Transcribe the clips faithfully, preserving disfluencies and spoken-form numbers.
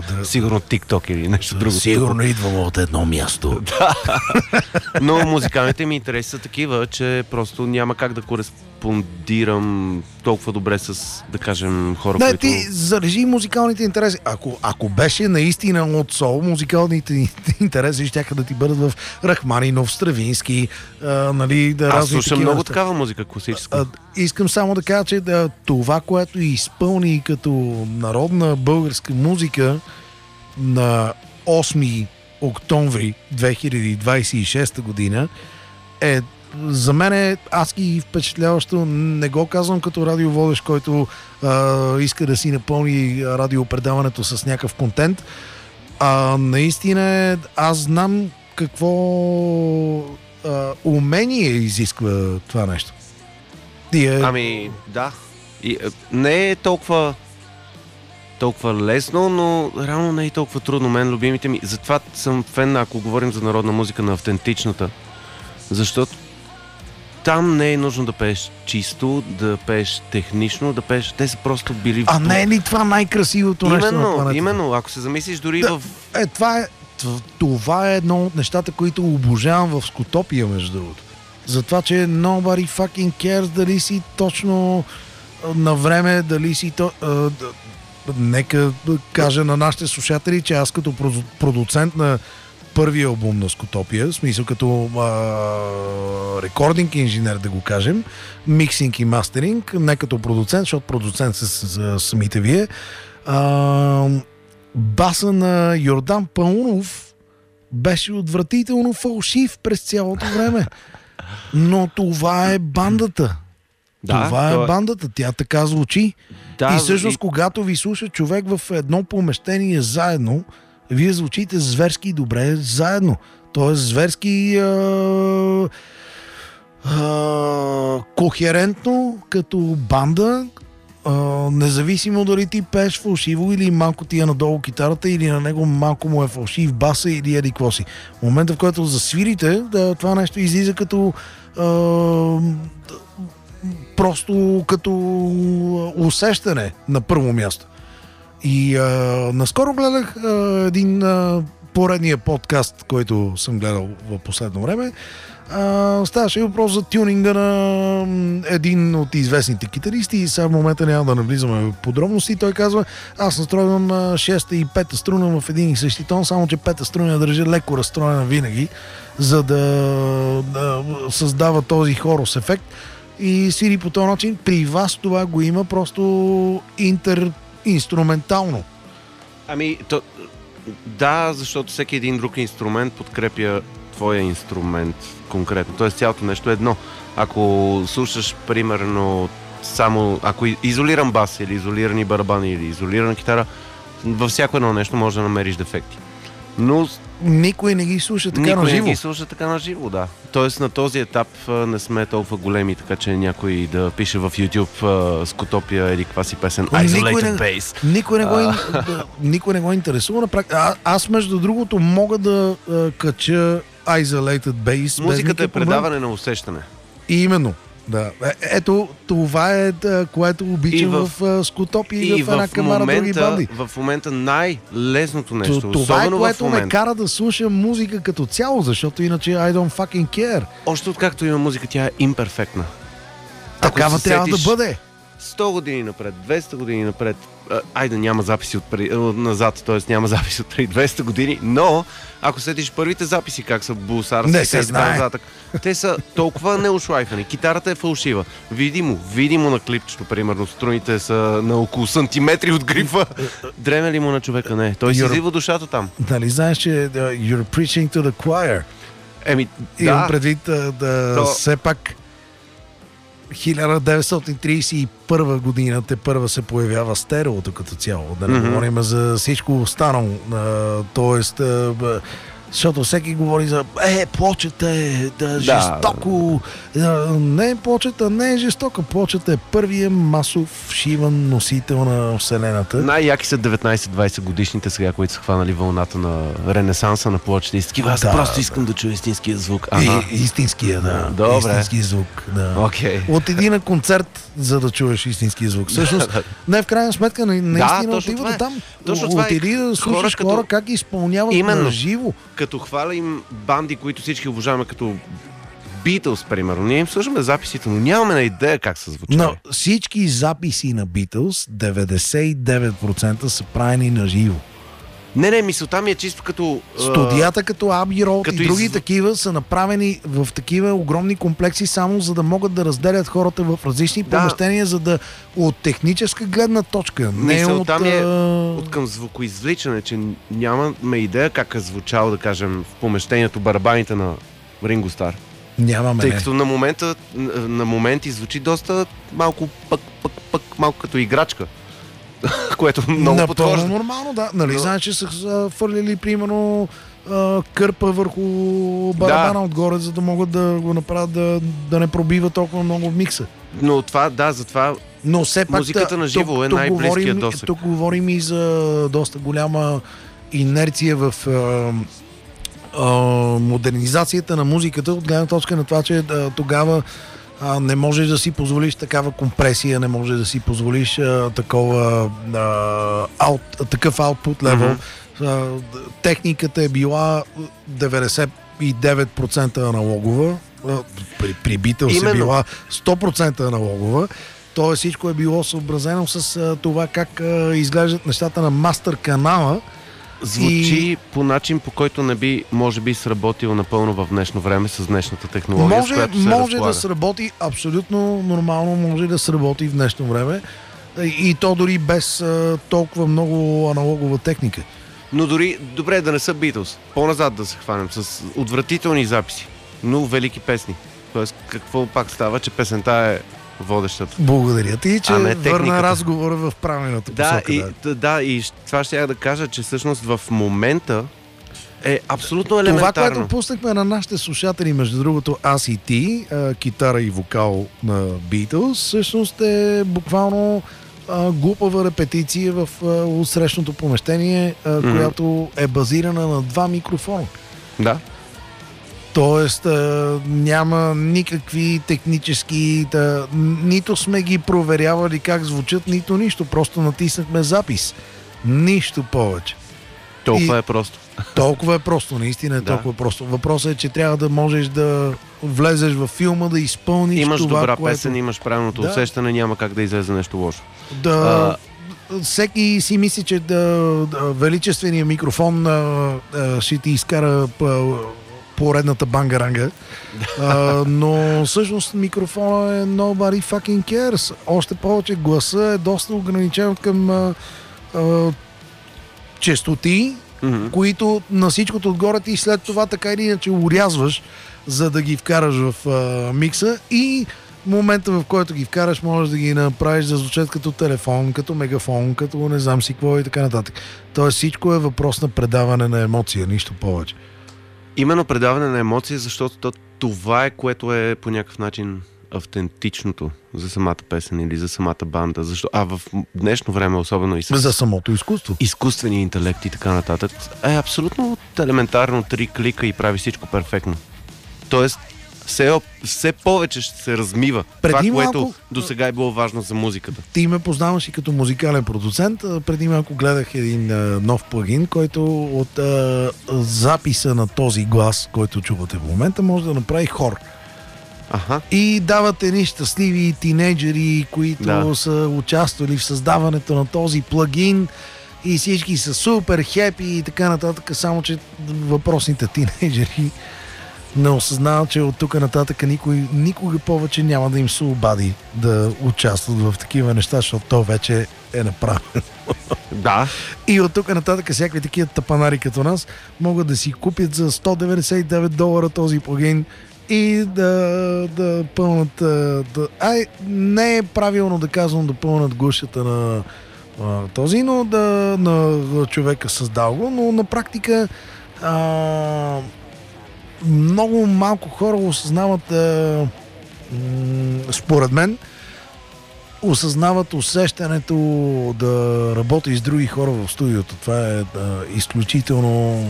Сигурно TikTok или нещо друго. Сигурно идвам от едно място. Да. Но музикалните ми интереси са такива, че просто няма как да кореспондирам толкова добре с, да кажем, хора, Не, които... ти зарежи музикалните интереси. Ако, ако беше наистина от сол, музикалните интереси щяха да ти бъдат в Рахманинов, Стравински, а, нали, да Аз разни слушам такива много неща. такава музика, класическа. А, искам само да кажа, че да, това, което изпълни като народна българска музика на осми октомври две хиляди двадесет и шеста година е, за мен е адски и впечатляващо. Не го казвам като радиоводещ, който а, иска да си напълни радиопредаването с някакъв контент. А наистина аз знам какво а, умение изисква това нещо. И е... Ами, да. И, е, не е толкова толкова лесно, но реално не е толкова трудно. Мен любимите ми. Затова съм фен, ако говорим за народна музика, на автентичната. Защото там не е нужно да пееш чисто, да пееш технично, да пееш... Те са просто били... А не е ли това най-красивото нещо на Именно, планетата? именно. Ако се замислиш дори Да, в... Е, това е, това е едно от нещата, които обожавам в Скотопия, между другото. Затова, че nobody fucking cares дали си точно а, на време, дали си то... А, да, нека да кажа на нашите слушатели, че аз като проду- продуцент на първия албум на Скотопия, в смисъл като а, рекординг инженер, да го кажем, миксинг и мастеринг, не като продуцент, защото продуцент са с, с, самите вие. А, баса на Йордан Паунов беше отвратително фалшив през цялото време. Но това е бандата. Да, това е то е... бандата. Тя така звучи. Да, и всъщност, и... когато ви слуша човек в едно помещение заедно, вие звучите зверски добре заедно. Тоест зверски а, а, кохерентно като банда, а, независимо дали ти пееш фалшиво или малко ти е надолу китарата, или на него малко му е фалшив баса или еди какво си. В момента, в който засвирите, да, това нещо излиза като а, просто като усещане на първо място. И а, наскоро гледах а, един а, поредния подкаст, който съм гледал в последно време. А, ставаше въпрос за тюнинга на един от известните китаристи и сега в момента няма да навлизаме в подробности. Той казва, аз настройвам шеста и пета струна в един и същи тон, само че пета струна държа леко разстроена винаги, за да, да създава този хорус ефект и свири по този начин. При вас това го има просто интеринструментално. Ами, то, да, защото всеки един друг инструмент подкрепя твоя инструмент конкретно. Тоест цялото нещо е едно. Ако слушаш, примерно, само, ако изолиран бас или изолирани барабани или изолирана китара, във всяко едно нещо можеш да намериш дефекти. Но никой не ги слуша така никой на живо. не ги слуша така на живо, да. Тоест на този етап не сме толкова големи, така че някой да пише в YouTube Скотопия или каква си песен Isolated Bass. Никой не, го, да, никой не го интересува. А, аз, между другото, мога да а, кача Isolated Bass. Музиката е предаване на усещане. И именно. Да. Е, ето, това е, да, което обичам в, в Скотопия и, и в една камара други банди. В момента най-лесното нещо. То, това е, което ме кара да слушам музика като цяло, защото иначе I don't fucking care. Още откакто има музика, тя е имперфектна. Такава трябва да бъде. сто години напред, двеста години напред, айде няма записи от преди, назад, т.е. няма записи от преди двеста години, но ако седиш първите записи, как са Булсарски, не се знае. Назад, те са толкова неушлайфани. Китарата е фалшива. Видимо, видимо на клипчето, примерно, струните са на около сантиметри от грифа. Дреме ли му на човека? Не. Той си излива душата там. Нали знаеш, че uh, you're preaching to the choir. Еми, да. Имам предвид uh, да То... все пак хиляда деветстотин тридесет и първа година те първа се появява стереото като цяло. Да не mm-hmm. говорим за всичко останало. Uh, тоест, uh, Защото всеки говори за е, плочата е да, жестоко. Да. Не, плочата не е жестока. Плочата е първия масов шиван носител на Вселената. Най-яки са деветнайсет-двайсет годишните сега, които са хванали вълната на ренесанса на плочите. И такива, аз да, просто да. искам да чуя истинския звук. Ага. И, истинския, да. Добре. Истински звук, да. Okay. Отиди на концерт, за да чуеш истинския звук. Всъщност, не в крайна сметка, наистина да, отива да там. Точно отиди да слушаш хора, хора как изпълняват именно, на живо. Като хвалим банди, които всички обожаваме, като Beatles, примерно. Ние им слушаме записите, но нямаме идея как са звучали. Но всички записи на Beatles, деветдесет и девет процента са правени на живо. Не, не, мисълта ми е чисто като... Студията като Abbey Road и други из... такива са направени в такива огромни комплекси само за да могат да разделят хората в различни да. помещения, за да от техническа гледна точка. Мисълта от, ми е от към звукоизвличане, че нямаме идея как е звучало, да кажем, в помещението барабаните на Ринго Стар. Нямаме. Тъй като на момента, на моменти звучи доста малко пък, пък, пък, малко като играчка. Което много подхожда. Напълно нормално, да. Нали, Но... знаеш, че са фърлили, примерно, кърпа върху барабана да. отгоре, за да могат да го направят да, да не пробива толкова много в микса. Но това, да, затова Но все пак, музиката на живо е най-близкият досег. Тук говорим и за доста голяма инерция в а, а, модернизацията на музиката, от гледна точка на това, че а, тогава А, не можеш да си позволиш такава компресия, не можеш да си позволиш а, такова, а, аут, такъв output level. Mm-hmm. А, техниката е била деветдесет и девет процента аналогова, а, при, при Beatles е била сто процента аналогова. Тоест всичко е било съобразено с а, това как а, изглеждат нещата на мастер канала. Звучи и... по начин, по който не би, може би, сработил напълно в днешно време с днешната технология, може, с която се може разполага. Да сработи, абсолютно нормално може да сработи в днешно време и то дори без а, толкова много аналогова техника. Но дори, добре да не са Beatles, по-назад да се хванем с отвратителни записи, но велики песни. Тоест, какво пак става, че песента е водещата. Благодаря ти, че върна разговора в правилната да, посока. И, да. да, и това ще я да кажа, че всъщност в момента е абсолютно елементарно. Това, което пуснахме на нашите слушатели, между другото, аз и ти, а, китара и вокал на Beatles, всъщност е буквално а, глупава репетиция в а, отсрещното помещение, а, mm-hmm. която е базирана на два микрофона. Да. Тоест а, няма никакви технически, да, нито сме ги проверявали как звучат, нито нищо. Просто натиснахме запис. Нищо повече. Толкова и, е просто. Толкова е просто, наистина е да. толкова просто. Въпросът е, че трябва да можеш да влезеш във филма, да изпълниш имаш това, добра което... песен, имаш правилното да. усещане, няма как да излезе нещо лошо. Да... А... Всеки си мисли, че да, да, величественият микрофон а, а, ще ти изкара а, поредната бангаранга, а, но всъщност микрофона е nobody fucking cares. Още повече гласа е доста ограничен към а, а, честоти, mm-hmm. които на всичкото отгоре ти след това така или иначе урязваш, за да ги вкараш в а, микса и момента, в който ги вкараш, можеш да ги направиш да звучат като телефон, като мегафон, като не знам си какво и така нататък. Тоест всичко е въпрос на предаване на емоция, нищо повече. Именно предаване на емоции, защото това е, което е по някакъв начин автентичното за самата песен или за самата банда. Защо? А в днешно време, особено и с... За самото изкуство. Изкуствения интелект и така нататък, е абсолютно елементарно три клика и прави всичко перфектно. Тоест, все, все повече ще се размива преди това, малко, което до сега е било важно за музиката. Ти ме познаваш и като музикален продуцент. Преди малко гледах един а, нов плагин, който от а, записа на този глас, който чувате в момента, може да направи хор. Аха. И дават едни щастливи тинейджери, които да. са участвали в създаването на този плагин и всички са супер хепи и така нататък, само че въпросните тинейджери не осъзнават, че от тук нататък никой, никога повече няма да им се обади да участват в такива неща, защото то вече е направено. Да. И от тук нататък всякакви такива тапанари като нас могат да си купят за сто деветдесет и девет долара този плагин и да, да пълнат... Да, ай, не е правилно да казвам да пълнат гушата на а, този, но да, на, на човека създал го, но на практика А, много малко хора осъзнават, а, м- според мен, осъзнават усещането да работи с други хора в студиото. Това е да, изключително,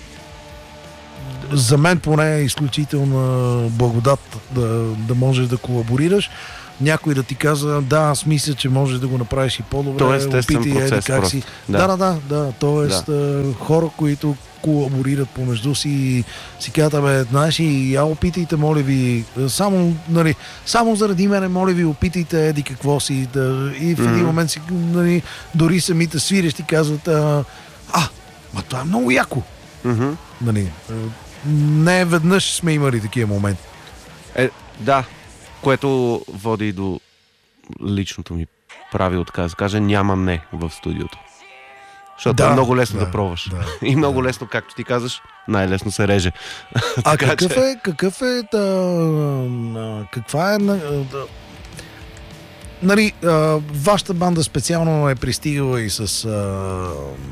за мен поне е изключителна благодат да, да можеш да колаборираш. Някой да ти казва, да, аз мисля, че можеш да го направиш и по-добре. То е естествен опити, процес, еди, как просто. си. Да. Да, да, да, да. Тоест, да. хора, които колаборират помежду си и си казват, бе, знаеш, и я опитайте, моля ви, само, нали, само заради мене, моля ви, опитайте, еди какво си, да, и в един Mm-hmm. момент си, нали, дори самите свирещи казват, а, а, ма това е много яко. Mm-hmm. Нали, не веднъж сме имали такива моменти. Е, да, което води до личното ми правило, така да се каже, няма не в студиото. Защото Да, е много лесно да, да, пробваш. да, И много да. лесно, както ти казваш, най-лесно се реже. А Така какъв че- е, какъв е, да, а, каква е, на- да, нали, а, вашата банда специално е пристигала и с а,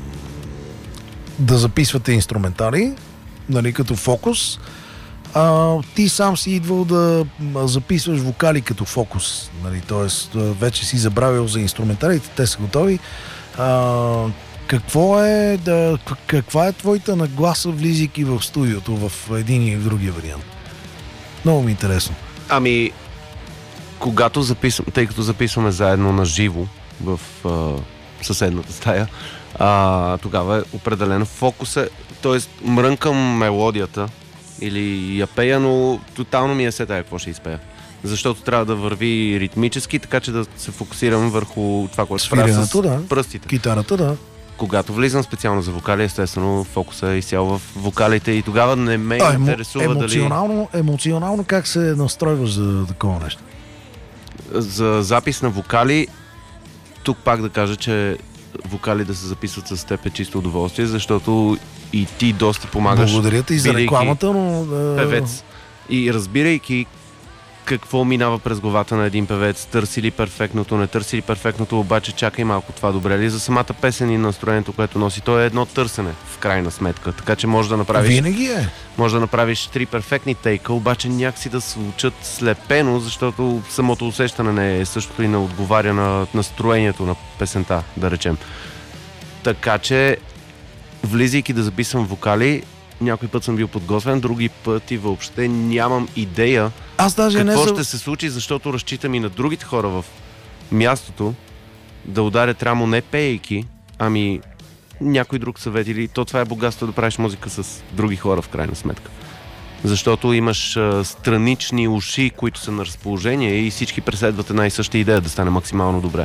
да записвате инструментали, нали, като фокус. А, ти сам си идвал да м, записваш вокали като фокус, нали, т.е. вече си забравил за инструменталите, те са готови. А, какво е, да, к- каква е твоята нагласа, влизайки в студиото в един и в другия вариант? Много ми е интересно. Ами, когато записвам, тъй като записваме заедно на живо в а, съседната стая, а, тогава е определено фокус е, т.е. мрънкам мелодията или я пея, но тотално ми е сетая какво ще изпея. Защото трябва да върви ритмически, така че да се фокусирам върху това, което правя с Свиренето, да. пръстите. Китарата, да. Когато влизам специално за вокали, естествено фокуса е изцяло в вокалите и тогава не ме А, емо, интересува дали... емоционално, емоционално как се настройваш за такова нещо? За запис на вокали, тук пак да кажа, че вокали да се записват с теб е чисто удоволствие, защото и ти доста помагаш. Благодаря ти за бидейки рекламата, но... Да... Певец. И разбирайки какво минава през главата на един певец, търси ли перфектното, не търси ли перфектното, обаче чакай малко, това добре ли за самата песен и настроението, което носи. То е едно търсене в крайна сметка, така че може да направиш, Винаги е. може да направиш три перфектни тейка, обаче някакси да звучат слепено, защото самото усещане не е същото и не отговаря на настроението на песента, да речем. Така че, влизайки да записвам вокали, някой път съм бил подготвен, други пъти въобще нямам идея Аз даже не какво съм... ще се случи, защото разчитам и на другите хора в мястото да ударят рамо не пеейки, ами някой друг съвет или то това е богатство да правиш музика с други хора в крайна сметка. Защото имаш а, странични уши, които са на разположение и всички преследват една и съща идея да стане максимално добре.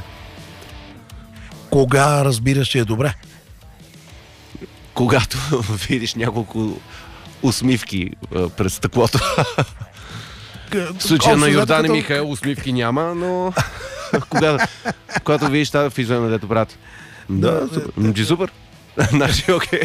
Кога разбираш, че е добре? Когато видиш няколко усмивки а, през стъклото. В случая на Йордан и Михаил усмивки няма, но когато, когато видиш тази физиономия, дето брат. Да, Да, супер. да, Джи супер. Значи, окей.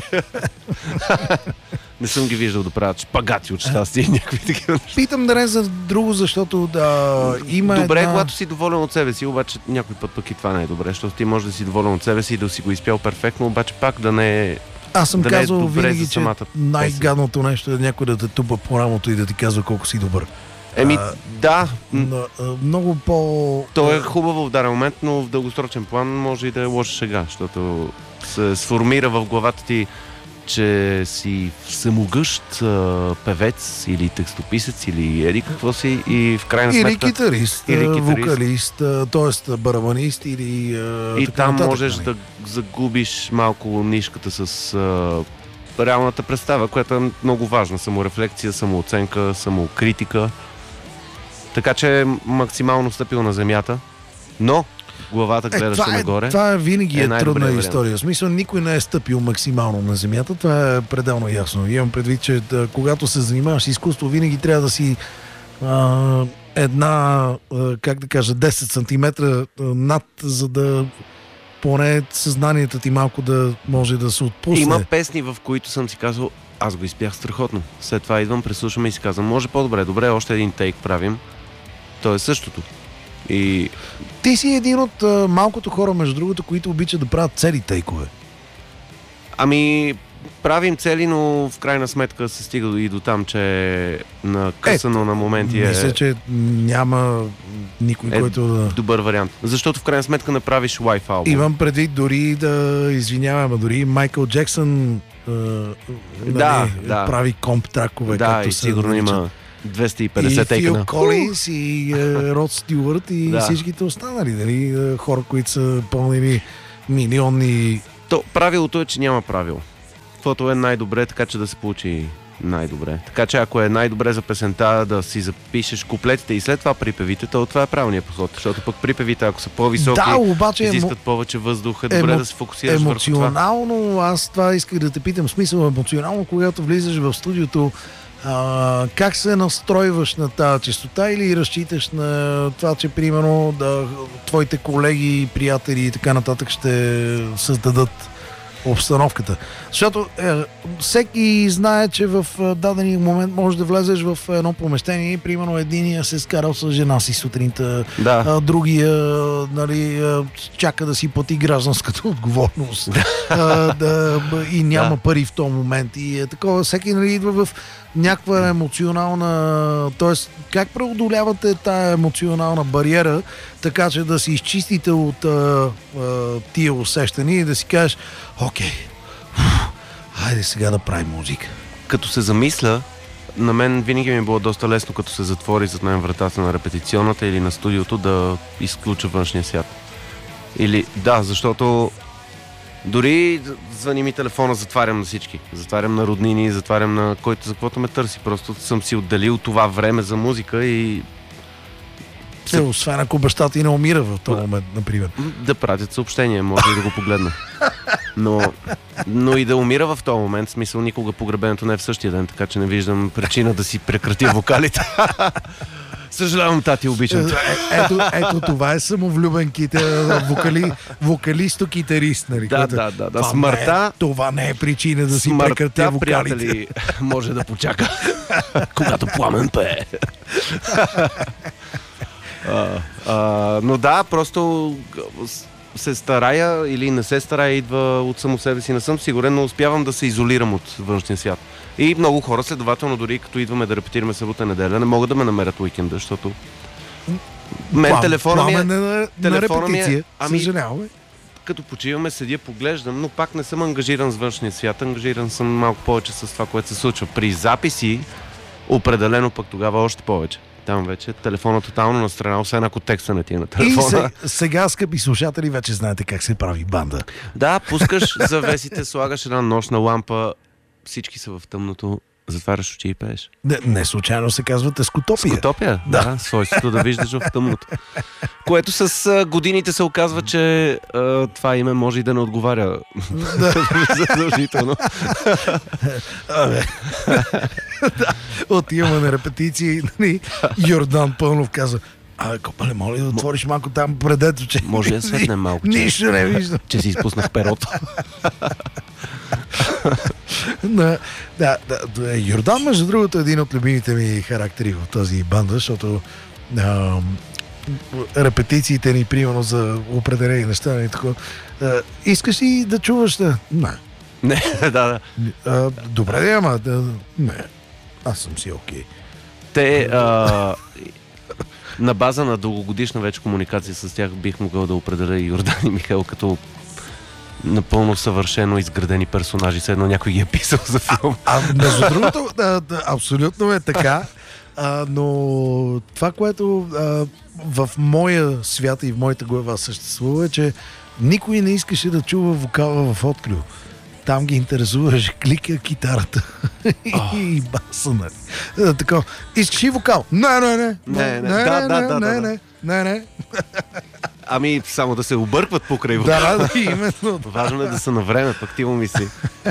Не съм ги виждал да правят шпагати от щастие и някакви такива неща. Питам да не за друго, защото да има Добре, една... когато си доволен от себе си, обаче някой път пък и това не е добре, защото ти можеш да си доволен от себе си и да си го изпял перфектно, обаче пак да не е... Аз съм да не е казал добре винаги, за че самата най-гадното нещо е някой да те тупа по рамото и да ти казва колко си добър. Еми, А, да, м, Но, а, много по... то е хубаво в даден момент, но в дългосрочен план може и да е лоша шега, защото се сформира в главата ти, че си самогъщ а, певец или текстописец или еди какво си и в крайна Или сметка... китарист, или или китарист. вокалист, т.е. барабанист или а, И така там нататък, можеш нали? да загубиш малко нишката с а, реалната представа, която е много важна. Саморефлексия, самооценка, самокритика. Така че е максимално стъпил на земята, но главата Е, гледаше това, е, нагоре. това е винаги е е, най-добрият трудна вариант. история. В смисъл, никой не е стъпил максимално на земята. Това е пределно ясно. Имам предвид, че да, когато се занимаваш с изкуство, винаги трябва да си а, една, а, как да кажа, десет сантиметра а, над, за да поне съзнанието ти малко да може да се отпусне. Има песни, в които съм си казал, аз го изпях страхотно. След това идвам, преслушвам и си казвам, може по-добре, добре, още един тейк правим. То е същото. И Ти си един от а, малкото хора, между другото, които обичат да правят цели тейкове. ами, правим цели, но в крайна сметка се стига и до там, че накъсано е, на моменти е... Мисля, че няма никой, е който да... добър вариант. Защото в крайна сметка направиш лайф албум. Имам предвид дори да извинявам, дори Майкъл Джексън е, да, нали, да. прави комп тракове. Да, и сигурно има двеста и петдесет и тейкана. Фил Колинс, и е, Род Стюарт, и да. Всичките останали, нали, хора, които са пълнили милионни... То, правилото е, че няма правило. Каквото е най-добре, така че да се получи най-добре. Така че ако е най-добре за песента да си запишеш куплетите и след това припевите, то това е правилният подход. Защото пък припевите, ако са по-високи, да, обаче изискват емо... повече въздух, е добре емо... да се фокусираш върху това. Емоционално, аз това исках да те питам, смисъл емоционално, когато влизаш в студиото, а, как се настройваш на тази честота или разчиташ на това, че примерно да, твоите колеги, приятели и така нататък ще създадат обстановката. Защото е, всеки знае, че в дадения момент можеш да влезеш в едно помещение и примерно единия се скарал с жена си сутринта, да. а, другия нали, чака да си плати гражданската отговорност а, да, и няма да. пари в този момент. И е такова, всеки нали, идва в някаква емоционална... Тоест, как преодолявате тая емоционална бариера, така че да си изчистите от а, а, тия усещания и да си кажеш, окей, хайде сега да правим музика. Като се замисля, на мен винаги ми е било доста лесно, като се затвори зад мен вратата на репетиционната или на студиото, да изключа външния свят. Или, да, защото дори звъни ми телефона, затварям на всички. Затварям на роднини, затварям на който за каквото ме търси. Просто съм си отделил това време за музика и... Е, освен ако баща ти не умира в този момент, например. Да пратят съобщение, може и да го погледна. Но, но и да умира в този момент, в смисъл никога погребението не е в същия ден, така че не виждам причина да си прекратя вокалите. Съжалявам, тати, обичам. Е, ето, ето това е самовлюбен китер, вокали, вокалисто-китарист. Нали, да, да, да, да. Смъртта... Не е, това не е причина да си прекратя вокалите. Приятели, може да почака, когато Пламен пее. а, а, но да, просто се старая или не се старая, идва от само себе си. Не съм сигурен, но успявам да се изолирам от външния свят. И много хора, следователно, дори като идваме да репетираме събота неделя, не могат да ме намерят уикенда, защото мен Плам, телефона ми е... На, телефона на ми е... Ами, съжаляваме. Като почиваме, седя, поглеждам, но пак не съм ангажиран с външния свят, ангажиран съм малко повече с това, което се случва. При записи, определено пък тогава още повече. Там вече телефона тотално на страна, освен ако текста не ти е на телефона. И сега, скъпи слушатели, вече знаете как се прави банда. Да, пускаш завесите, слагаш една нощна лампа, всички са в тъмното, затваряш очи и пееш. Не, не случайно се казва тескотопия. Скотопия, да, да, свойството да виждаш в тъмното. Което с а, годините се оказва, че а, това име може и да не отговаря задължително. Абе. Да, отиваме на репетиции, Йордан Пълнов казва: абе, копале, моля да отвориш малко там предето, че... Може да светнем малко, че... Нищо не виждам. Че си изпуснах перото. да, да, да, Йордан, между другото, е един от любимите ми характери в тази банда, защото а, репетициите ни, примерно, за определени неща, и такова. А, искаш ли да чуваш? Да? Не. Не, да, да. А, добре, да, ама... Да, не, аз съм си окей. Okay. Те... А... На база на дългогодишна вече комуникация с тях бих могъл да определя и Йордан и Михаил като напълно съвършено изградени персонажи, все едно някой ги е писал за филм. А, а между другото, да, да, абсолютно е така, а, но това, което а, в моя свят и в моята глава съществува, е, че никой не искаше да чува вокала в Отклю. Там ги интересуваше клика, китарата oh. и баса, нали. Така, искаш и вокал? Не, не, не. Не, не, не, да, не, да, не, да, не, да. не, не, не. Ами, само да се объркват покрай вокала. Да, да, именно. Важно е да са на време, пък ти му мисли.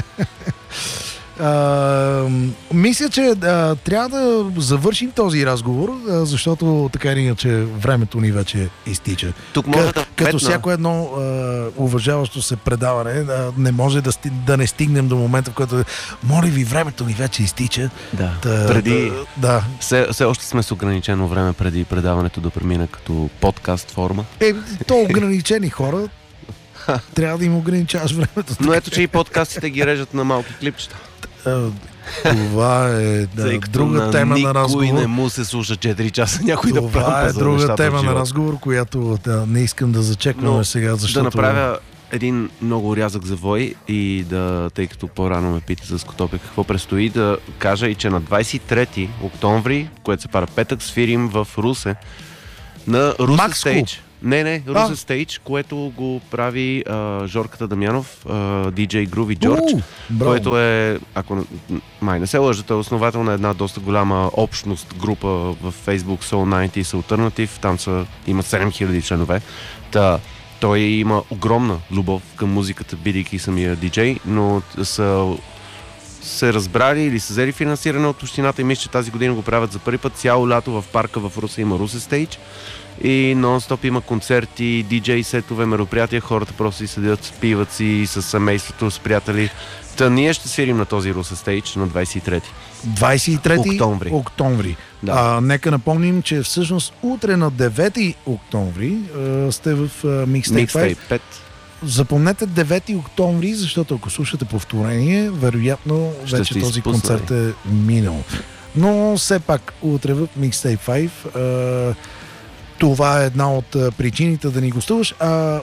Uh, мисля, че uh, трябва да завършим този разговор, uh, защото така или иначе времето ни вече изтича. Тук може К- да като всяко едно uh, уважаващо се предаване, uh, не може да, сти, да не стигнем до момента, в който моля ви, времето ни вече изтича. Да, да преди... Да, да. Все, все още сме с ограничено време преди предаването да премина като подкаст форма. Е, то ограничени хора Трябва да им ограничаваш времето. Но ето, че и подкастите ги режат на малки клипчета. Това е да, друга на тема на разговор. Никой не му се слуша четири часа някой Това да прави е друга тема на разговор, която да, не искам да зачекваме Но сега, защото... Да направя един много рязък завой и да, тъй като по-рано ме пита за Скотопия какво предстои, да кажа и че на двадесет и трети октомври, което се пара петък, свирим в Русе на Русе Stage. Не, не, Русе Stage, което го прави а, Жорката Дамянов, а, диджей Груви Джордж, който е, ако май не се лъжа, той е основател на една доста голяма общност, група в Facebook Soul деветдесет Alternative, там са, има седем хиляди членове. Та, той има огромна любов към музиката, бидейки самия диджей, но са се разбрали или са взели финансиране от общината и мисля, че тази година го правят за първи път. Цяло лято в парка в Русе има Русе Stage и нон-стоп има концерти, диджей сетове, мероприятия, хората просто си седят, спиват си с семейството, с приятели. Та ние ще свирим на този Русе Stage на двадесет и трети. двадесет и трети октомври. октомври. Да. А, нека напомним, че всъщност утре на девети октомври а, сте в Mixtape пет. Запомнете девети октомври, защото ако слушате повторение, вероятно ще вече този изпусна, концерт е минал. Но все пак утре в Mixtape пет а, това е една от причините да ни гостуваш. А,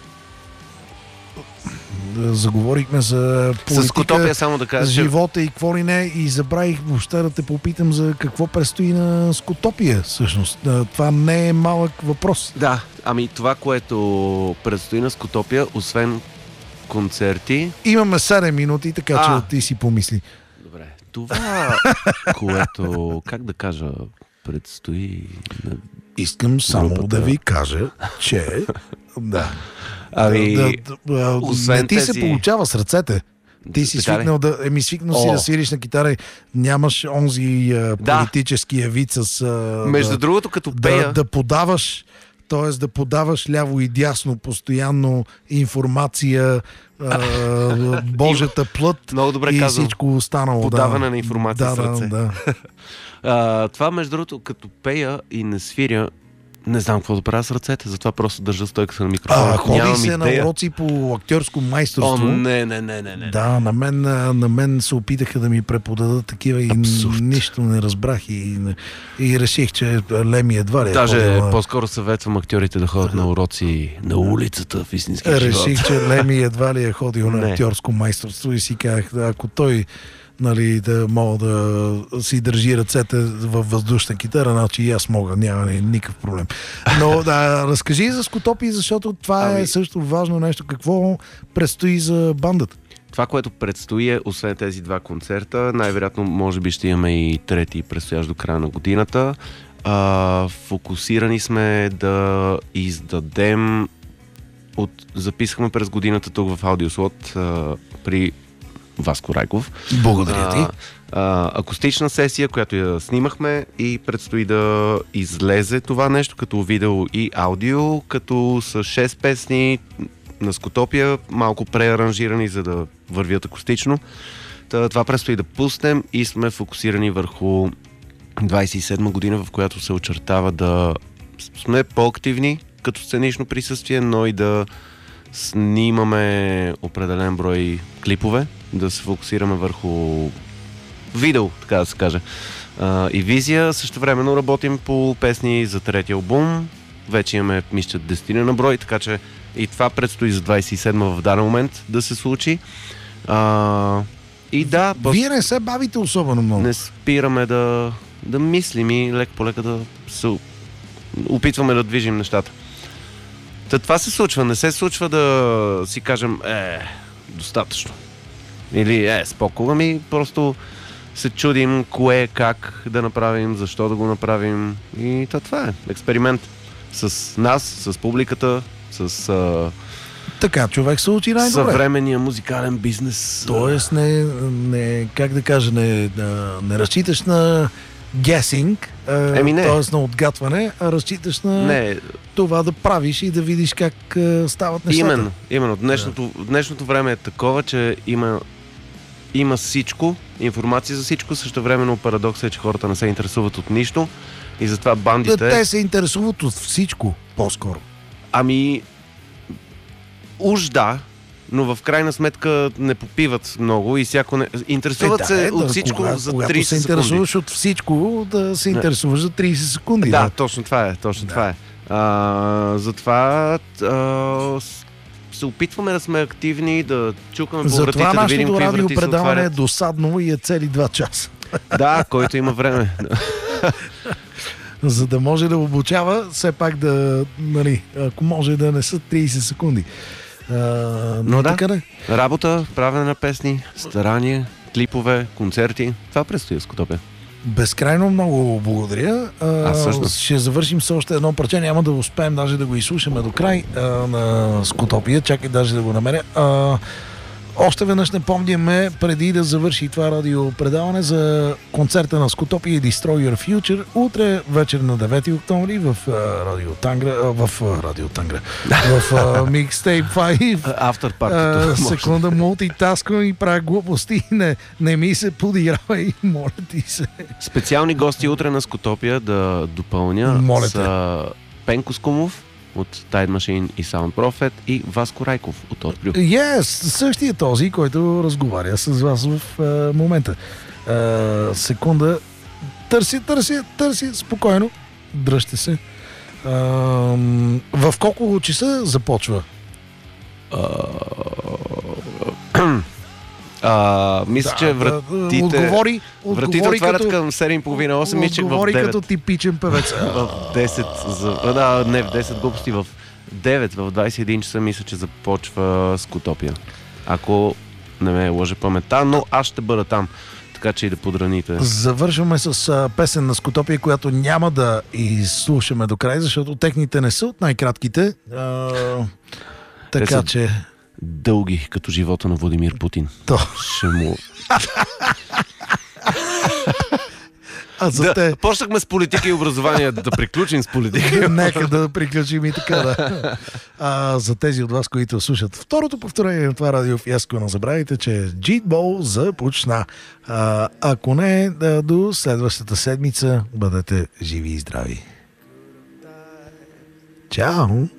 заговорихме за политика, с Скотопия, само да кажа, живота и какво ли не, и забравих въобще да те попитам за какво предстои на Скотопия всъщност. Това не е малък въпрос. Да, ами това, което предстои на Скотопия, освен концерти... Имаме седем минути, така а. че ти си помисли. Добре, това, което, как да кажа, предстои... Искам само групата. Да ви кажа, че... да. Ами, да, да, не ти тези... се получава с ръцете. Ти си свикнал да, еми свикнал си да свириш на китара и нямаш онзи а, да. политическия вид с... А, Между да, другото, като пея... Да, да подаваш, т.е. да подаваш ляво и дясно постоянно информация, а, Божията плът много добре и казвам. Всичко останало. Подаване да. на информация да, с ръце. Да, да. а, това, между другото, като пея и не свиря, не знам какво да правя с ръцете, затова просто държа стойката на микрофона. А, ходи се на уроци по актьорско майсторство. О, не, не, не, не, не. Да, на мен, на мен се опитаха да ми преподадат такива и абсурд. Нищо не разбрах и, и реших, че Леми едва ли е Даже ходила... по-скоро съветвам актьорите да ходят на уроци на улицата в истинския живот. Реших, че Леми едва ли е ходил на актьорско майсторство и си казах, ако той нали, да мога да си държи ръцете във въздушна китара, значи и аз мога, няма никакъв проблем. Но да, разкажи за Скотопия, защото това ами... е също важно нещо. Какво предстои за бандата? Това, което предстои е, освен тези два концерта, най-вероятно може би ще имаме и трети предстоящ до края на годината. А, фокусирани сме да издадем от... Записахме през годината тук в Аудиослот а, при Васко Райков. Благодаря ти. А, а, акустична сесия, която я снимахме и предстои да излезе това нещо като видео и аудио, като с шест песни на Скотопия, малко преаранжирани, за да вървят акустично. Това предстои да пуснем и сме фокусирани върху двадесет и седма година, в която се очертава да сме по-активни като сценично присъствие, но и да снимаме определен брой клипове, да се фокусираме върху видео, така да се каже, а, и визия. Също времено работим по песни за третия албум. Вече имаме, мисля, десет на брой, така че и това предстои за двадесет и седма в даден момент да се случи. А, и да... Вие не се бавите особено много. Не спираме да, да мислим и лек по лека да се опитваме да движим нещата. Та това се случва. Не се случва да си кажем е, достатъчно. Или е, спокойно, ми просто се чудим кое, как да направим, защо да го направим. И та, това е експеримент. С нас, с публиката, с а... така, човек се учи най-добре. Съвременния музикален бизнес. Тоест, не, не как да кажа, не, не разчиташ на guessing, Еми не. т.е. на отгатване, а разчиташ на не. това да правиш и да видиш как стават нещата. Именно, именно. Днешното, да. днешното време е такова, че има, има всичко, информация за всичко, също времено парадокс е, че хората не се интересуват от нищо и затова бандите... Да, те се интересуват от всичко, по-скоро. Ами, уж да, но в крайна сметка не попиват много и всяко не... интересуват Е, да, се е, от да, всичко кога, за когато трийсет се секунди. интересуваш от всичко, да се интересуваш за трийсет секунди. Да, Да, точно това е, точно Да. това е. А, затова а, с- се опитваме да сме активни, да чукаме по вратите, Затова да видим нашето какви врати се радиопредаване е отварят. досадно и е цели два часа. Да, който има време. За да може да обучава, все пак да, нали, ако може да не са трийсет секунди. А, Но да. така да. Работа, правене на песни, старание, клипове, концерти. Това предстои с Скутопия. Безкрайно много благодаря. А, Аз също. Ще завършим с още едно парче. Няма да успеем даже да го изслушаме до край а, на Скутопия. Чакай даже да го намеря. А, още веднъж напомняме, преди да завърши това радиопредаване, за концерта на Скутопия и Destroy Your Future утре вечер на девети октомври в а, Радио Тангра, а, в а, Радио Тангра, в а, Mixtape пет. Автор А, партито. секунда, мултитасквам и правя глупости. Не, не ми се подигравай, моля ти се. Специални гости утре на Скутопия да допълня Моля те. са Пенко Скумов от Tide Machine и Sound Prophet и Васко Райков от Отбрю. Yes, същия този, който разговаря с вас в а, момента. А, секунда. Търси, търси, търси, спокойно. Дръжте се. А, в колко часа започва? А, мисля, че вратите... Отговори, Вратите отговори отварят като, към седем и половина осем, мисля, че в отговори девет. като типичен певец. В десет, за... а, да, не в десет глупости, в девет, в двайсет и един часа мисля, че започва Скутопия. Ако не ме лъже паметта, но аз ще бъда там, така че и да подраните. Завършваме с а, песен на Скутопия, която няма да изслушаме до край, защото техните не са от най-кратките. А, така са- че... Дълги, като живота на Владимир Путин. То. Ще му... А за Да, те... почнахме с политика и образование, да приключим с политика. Нека да приключим и така, да. А, за тези от вас, които слушат второто повторение на това радио фиаско, не забравяйте, че Джитбол започна. А, ако не, да, до следващата седмица бъдете живи и здрави. Чао!